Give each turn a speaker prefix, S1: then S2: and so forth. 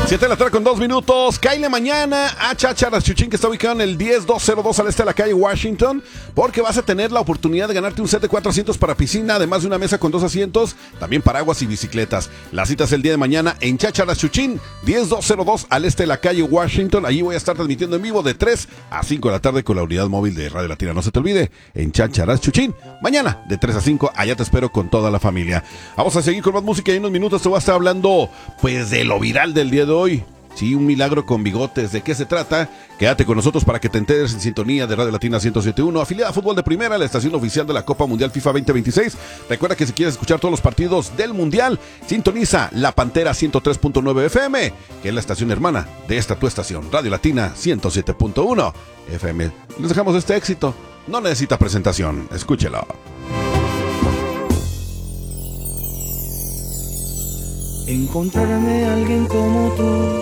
S1: 7 de la tarde con 2 minutos. Cáile mañana a Chácharas Chuchín, que está ubicado en el 10202 al este de la calle Washington, porque vas a tener la oportunidad de ganarte un set de 4 asientos para piscina, además de una mesa con 2 asientos, también paraguas y bicicletas. La cita es el día de mañana en Chácharas Chuchín, 10202 al este de la calle Washington. Allí voy a estar transmitiendo en vivo de 3 a 5 de la tarde con la unidad móvil de Radio Latina. No se te olvide, en Chácharas Chuchín, mañana de 3 a 5, allá te espero con toda la familia. Vamos a seguir con más música y en unos minutos te voy a estar hablando, pues, de lo viral del día de hoy. Sí, un milagro con bigotes. ¿De qué se trata? Quédate con nosotros para que te enteres en sintonía de Radio Latina 107.1, afiliada a Fútbol de Primera, la estación oficial de la Copa Mundial FIFA 2026. Recuerda que si quieres escuchar todos los partidos del Mundial, sintoniza La Pantera 103.9 FM, que es la estación hermana de esta tu estación, Radio Latina 107.1 FM. Les dejamos este éxito. No necesita presentación. Escúchelo.
S2: Encontrarme a alguien como tú